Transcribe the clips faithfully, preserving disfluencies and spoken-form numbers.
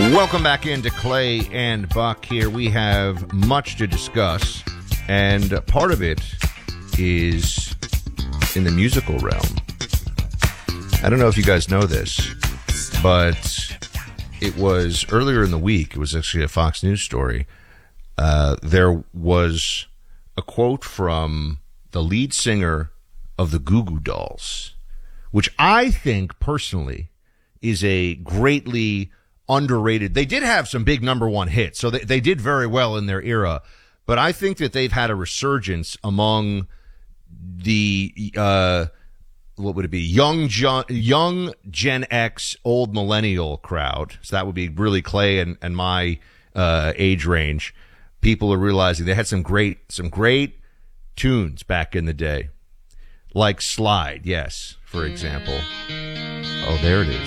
Welcome back into Clay and Buck here. We have much to discuss, and part of it is in the musical realm. I don't know if you guys know this, but it was earlier in the week, it was actually a Fox News story. Uh, there was a quote from the lead singer of the Goo Goo Dolls, which I think personally is a greatly underrated. They did have some big number one hits, so they, they did very well in their era. But I think that they've had a resurgence among the, uh, what would it be, young, young Gen X, old millennial crowd. So that would be really Clay and, and my uh, age range. People are realizing they had some great, some great tunes back in the day. Like Slide, yes, for example. Oh, there it is.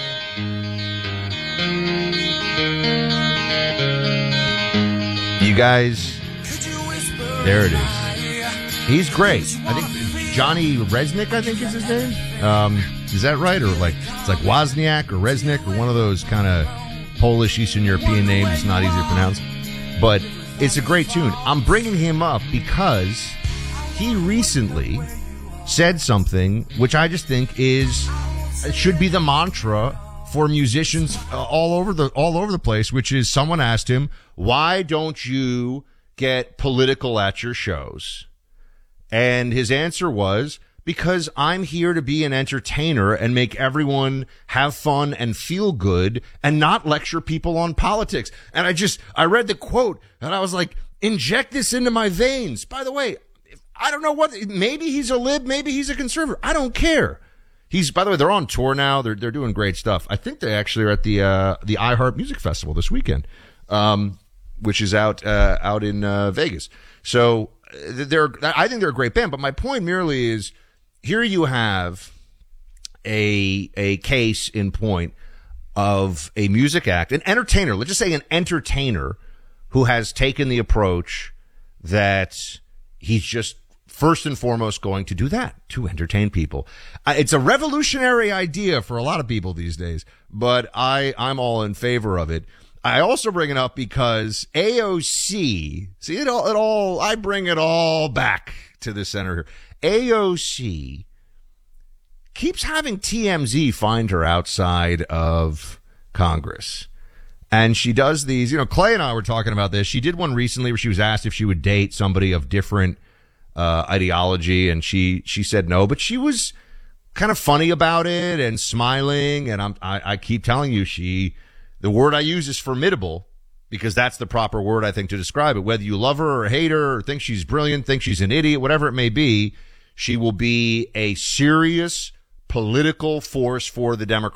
You guys, there it is. He's great. I think Johnny Resnick, I think is his name. Um, is that right? Or like, it's like Wozniak or Resnick or one of those kind of Polish Eastern European names. It's not easy to pronounce. But it's a great tune. I'm bringing him up because he recently said something which I just think is, should be the mantra for musicians uh, all over the all over the place, which is someone asked him, why don't you get political at your shows? And his answer was, because I'm here to be an entertainer and make everyone have fun and feel good and not lecture people on politics. And I just, I read the quote and I was like, inject this into my veins. By the way, I don't know what, maybe he's a lib, maybe he's a conservative. I don't care. He's, by the way, they're on tour now. They're, they're doing great stuff. I think they actually are at the, uh, the iHeart Music Festival this weekend, um, which is out, uh, out in, uh, Vegas. So they're, I think they're a great band, but my point merely is here you have a, a case in point of a music act, an entertainer, let's just say an entertainer who has taken the approach that he's just first and foremost going to do that, to entertain people. Uh, it's a revolutionary idea for a lot of people these days, but I, I'm all in favor of it. I also bring it up because A O C, see it all, it all, I bring it all back to the center here. A O C keeps having T M Z find her outside of Congress. And she does these, you know, Clay and I were talking about this. She did one recently where she was asked if she would date somebody of different uh ideology, and she she said no, but she was kind of funny about it and smiling, and I'm I, I keep telling you, she the word I use is formidable, because that's the proper word I think to describe it. Whether you love her or hate her or think she's brilliant, think she's an idiot, whatever it may be, she will be a serious political force for the Democrats.